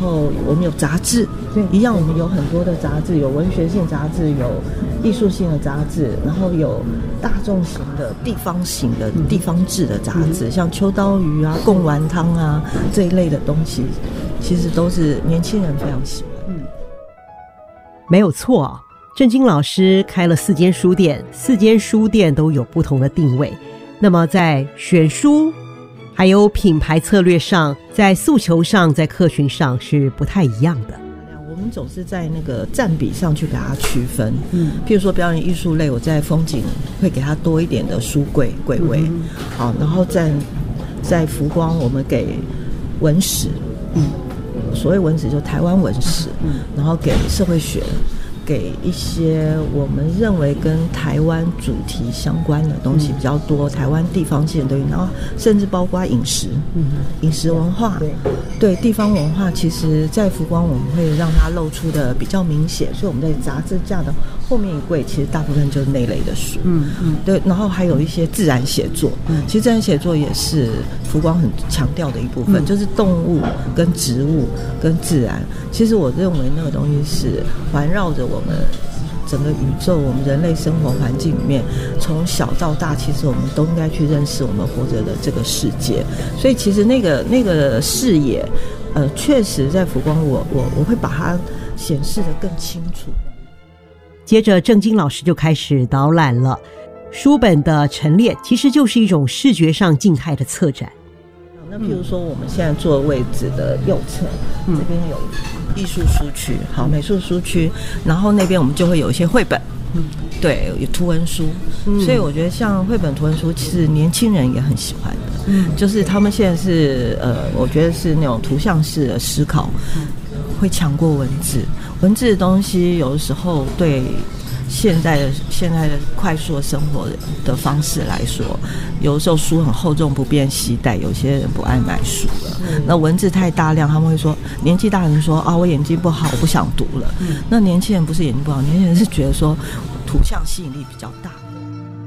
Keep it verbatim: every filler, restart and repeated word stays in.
后我们有杂志，对，一样我们有很多的杂志，有文学性杂志，有艺术性的杂志，然后有大众型的、地方型的、地方志的杂志，嗯、像秋刀鱼啊、贡丸汤啊这一类的东西，其实都是年轻人非常喜欢。嗯， 没有错。郑菁老师开了四间书店，四间书店都有不同的定位。那么在选书还有品牌策略上，在诉求上，在客群上是不太一样的。 我们总是在那个占比上去给它区分，嗯，譬如说表演艺术类，我在风景会给它多一点的书柜柜位，嗯、好，然后在在浮光我们给文史，嗯，所谓文史就台湾文史，嗯，然后给社会学。给一些我们认为跟台湾主题相关的东西比较多，嗯、台湾地方性的东西，然后甚至包括饮食，嗯，饮食文化，对，对地方文化，其实在浮光我们会让它露出的比较明显，所以我们在杂志架的后面一柜，其实大部分就是那类的书，嗯嗯，对，然后还有一些自然写作，嗯，其实自然写作也是浮光很强调的一部分，嗯、就是动物跟植物跟自然，其实我认为那个东西是环绕着我们整个宇宙，我们人类生活环境里面，从小到大，其实我们都应该去认识我们活着的这个世界。所以其实那个那个视野，呃，确实在浮光我，我我会把它显示得更清楚。 接着，郑菁老师就开始导览了。书本的陈列其实就是一种视觉上静态的策展。 那譬如说我们现在坐的位置的右侧，嗯、这边有艺术书区，好，美术书区，然后那边我们就会有一些绘本，嗯，对，有图文书，嗯、所以我觉得像绘本图文书，其实年轻人也很喜欢的，嗯，就是他们现在是呃，我觉得是那种图像式的思考，嗯、会强过文字，文字的东西有的时候对。现在的现在的快速的生活的方式来说，有的时候书很厚重不便携带，有些人不爱买书了。嗯、那文字太大量，他们会说年纪大人说啊，我眼睛不好，我不想读了。嗯、那年轻人不是眼睛不好，年轻人是觉得说图像吸引力比较大。